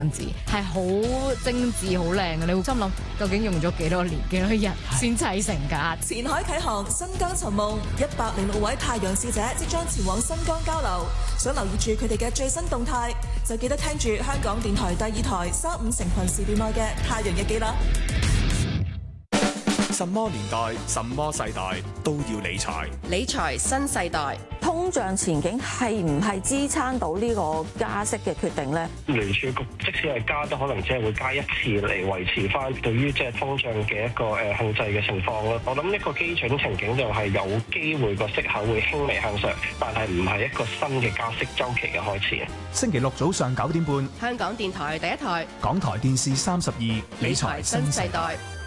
字係好精緻、好靚嘅，你會心諗究竟用咗幾多年、幾多日先砌成㗎？ 前海啟航，新疆尋夢，106位太陽使者即將前往新疆交流，想留意住佢哋嘅最新動態，就記得聽住香港電台第2台3、5成群時段內嘅《太陽日記》啦。 什麼年代、什麼世代都要理財。 理財新世代， 通脹前景係唔係支撐到呢個加息嘅決定呢？ 聯儲局即使係加，都可能只係會加一次嚟維持翻對於即係通脹嘅一個控制嘅情況咯。我諗一個基準情景就係有機會個息口會輕微向上，但係唔係一個新嘅加息週期嘅開始。 星期六早上9點半， 香港電台第1台， 港台電視32，理財新世代。